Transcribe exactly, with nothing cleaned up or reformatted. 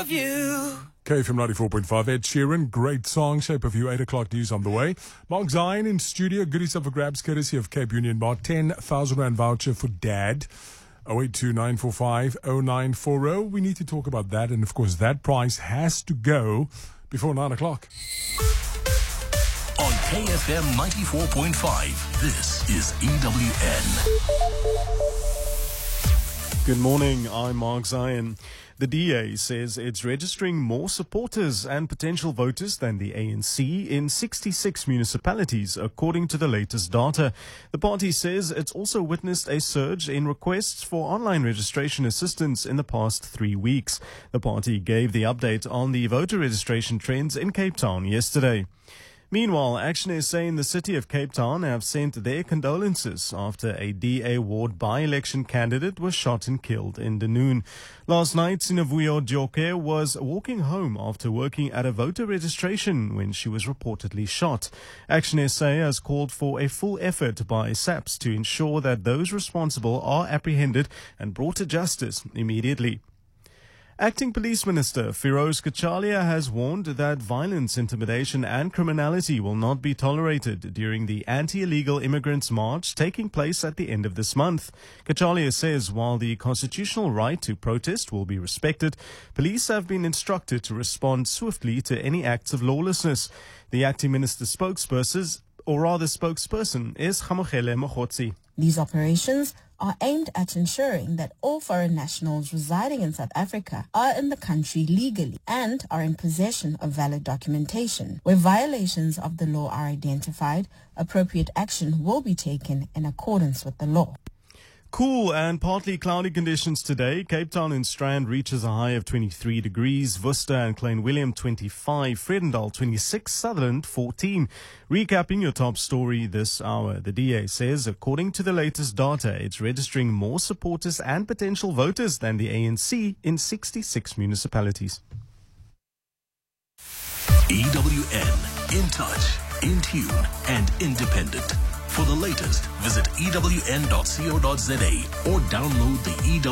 of you. K F M ninety-four point five, Ed Sheeran, great song, Shape of You, eight o'clock news on the way. Mark Zion in studio, goodies up for grabs, courtesy of Cape Union Bar, ten thousand rand voucher for dad. oh eight two nine four five oh nine four oh. We need to talk about that, and of course that price has to go before nine o'clock. On K F M ninety-four point five, this is E W N. Good morning, I'm Mark Zion. The D A says it's registering more supporters and potential voters than the A N C in sixty-six municipalities, according to the latest data. The party says it's also witnessed a surge in requests for online registration assistance in the past three weeks. The party gave the update on the voter registration trends in Cape Town yesterday. Meanwhile, Action S A in the city of Cape Town have sent their condolences after a D A ward by-election candidate was shot and killed in Dunoon. Last night, Sinavuyo Djoke was walking home after working at a voter registration when she was reportedly shot. Action S A has called for a full effort by SAPS to ensure that those responsible are apprehended and brought to justice immediately. Acting Police Minister Firoz Kachalia has warned that violence, intimidation and criminality will not be tolerated during the anti-illegal immigrants march taking place at the end of this month. Kachalia says while the constitutional right to protest will be respected, police have been instructed to respond swiftly to any acts of lawlessness. The Acting Minister's spokesperson, or rather spokesperson, is Khamogele Mogotsi. These operations are aimed at ensuring that all foreign nationals residing in South Africa are in the country legally and are in possession of valid documentation. Where violations of the law are identified, appropriate action will be taken in accordance with the law. Cool and partly cloudy conditions today. Cape Town and Strand reaches a high of twenty-three degrees. Worcester and Klein-Willem twenty-five. Vredendal twenty-six. Sutherland fourteen. Recapping your top story this hour. The D A says, according to the latest data, it's registering more supporters and potential voters than the A N C in sixty-six municipalities. E W N, in touch, in tune and independent. For the latest, visit E W N dot co dot za or download the E W